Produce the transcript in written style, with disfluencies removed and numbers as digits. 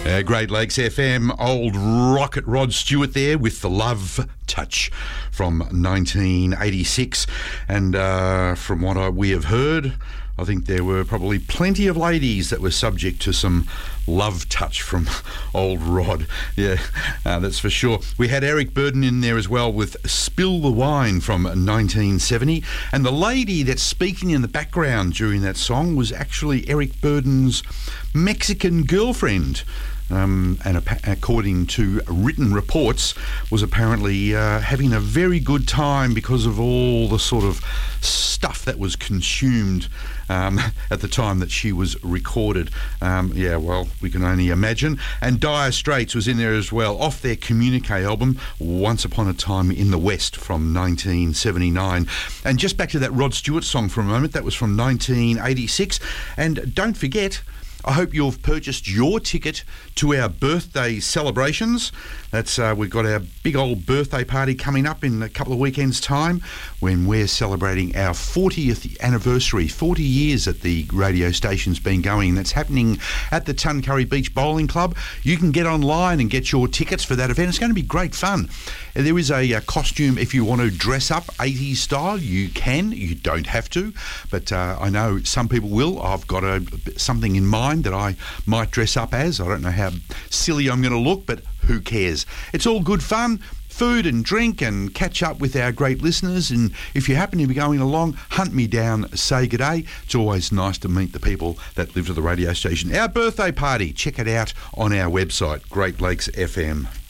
Great Lakes FM, old rocket Rod Stewart there with the Love Touch from 1986. And from what we have heard, I think there were probably plenty of ladies that were subject to some love touch from old Rod. Yeah, that's for sure. We had Eric Burdon in there as well with Spill the Wine from 1970. And the lady that's speaking in the background during that song was actually Eric Burdon's Mexican girlfriend. And according to written reports, was apparently having a very good time because of all the sort of stuff that was consumed at the time that she was recorded. Yeah, well, we can only imagine. And Dire Straits was in there as well, off their Communique album, Once Upon a Time in the West from 1979. And just back to that Rod Stewart song for a moment, that was from 1986. And don't forget, I hope you've purchased your ticket to our birthday celebrations. That's we've got our big old birthday party coming up in a couple of weekends' time when we're celebrating our 40th anniversary, 40 years that the radio station's been going. That's happening at the Tuncurry Beach Bowling Club. You can get online and get your tickets for that event. It's going to be great fun. There is a costume if you want to dress up 80s style. You can. You don't have to. But I know some people will. I've got something in mind that I might dress up as. I don't know how silly I'm going to look, but who cares? It's all good fun, food and drink, and catch up with our great listeners. And if you happen to be going along, hunt me down, say good day. It's always nice to meet the people that live at the radio station. Our birthday party, check it out on our website, Great Lakes FM.